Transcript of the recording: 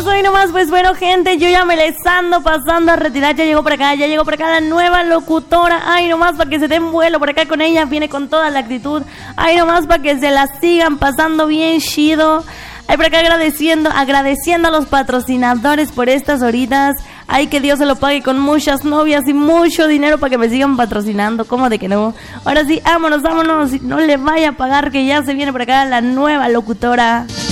Hoy nomás, pues bueno, gente, yo ya me les ando pasando a retirar. Ya llegó por acá la nueva locutora. Ay, nomás para que se den vuelo por acá con ella. Viene con toda la actitud. Ay, nomás para que se la sigan pasando bien chido. Ay, por acá agradeciendo a los patrocinadores por estas horitas. Ay, que Dios se lo pague con muchas novias y mucho dinero para que me sigan patrocinando. ¿Cómo de que no? Ahora sí, vámonos. No le vaya a pagar, que ya se viene por acá la nueva locutora.